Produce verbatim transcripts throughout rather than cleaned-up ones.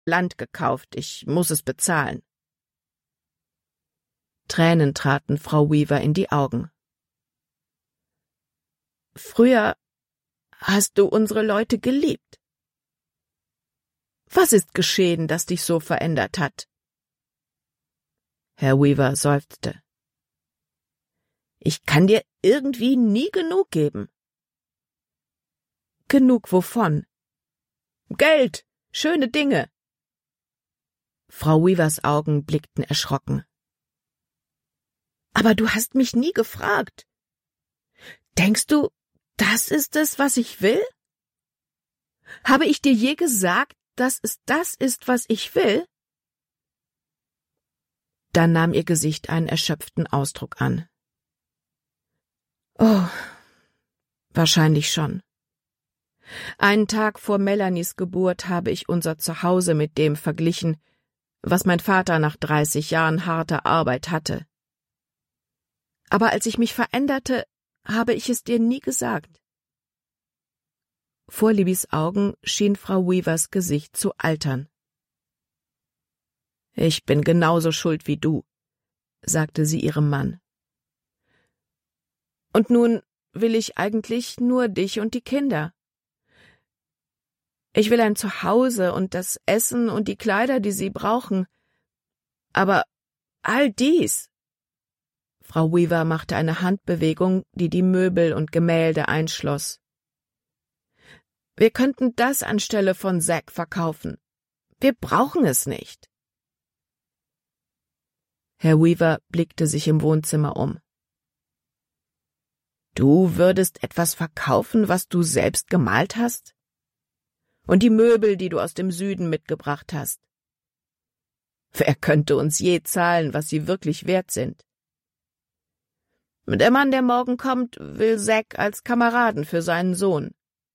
Land gekauft. Ich muss es bezahlen. Tränen traten Frau Weaver in die Augen. Früher hast du unsere Leute geliebt. Was ist geschehen, das dich so verändert hat? Herr Weaver seufzte. Ich kann dir irgendwie nie genug geben. Genug wovon? Geld, schöne Dinge. Frau Weavers Augen blickten erschrocken. Aber du hast mich nie gefragt. Denkst du, das ist es, was ich will? Habe ich dir je gesagt, dass es das ist, was ich will? Dann nahm ihr Gesicht einen erschöpften Ausdruck an. Oh, wahrscheinlich schon. Einen Tag vor Melanies Geburt habe ich unser Zuhause mit dem verglichen, was mein Vater nach dreißig Jahren harter Arbeit hatte. Aber als ich mich veränderte, habe ich es dir nie gesagt. Vor Libbys Augen schien Frau Weavers Gesicht zu altern. »Ich bin genauso schuld wie du«, sagte sie ihrem Mann. »Und nun will ich eigentlich nur dich und die Kinder. Ich will ein Zuhause und das Essen und die Kleider, die sie brauchen. Aber all dies...« Frau Weaver machte eine Handbewegung, die die Möbel und Gemälde einschloss. »Wir könnten das anstelle von Zack verkaufen. Wir brauchen es nicht.« Herr Weaver blickte sich im Wohnzimmer um. »Du würdest etwas verkaufen, was du selbst gemalt hast? Und die Möbel, die du aus dem Süden mitgebracht hast? Wer könnte uns je zahlen, was sie wirklich wert sind? Der Mann, der morgen kommt, will Zack als Kameraden für seinen Sohn.«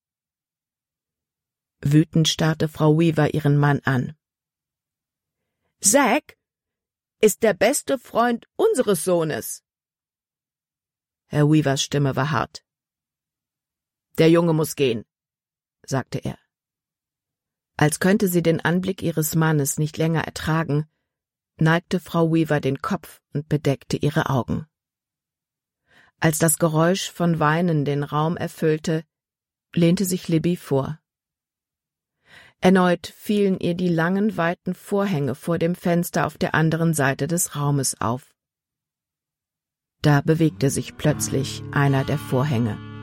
Wütend starrte Frau Weaver ihren Mann an. »Zack ist der beste Freund unseres Sohnes.« Herr Weavers Stimme war hart. »Der Junge muss gehen«, sagte er. Als könnte sie den Anblick ihres Mannes nicht länger ertragen, neigte Frau Weaver den Kopf und bedeckte ihre Augen. Als das Geräusch von Weinen den Raum erfüllte, lehnte sich Libby vor. Erneut fielen ihr die langen, weiten Vorhänge vor dem Fenster auf der anderen Seite des Raumes auf. Da bewegte sich plötzlich einer der Vorhänge.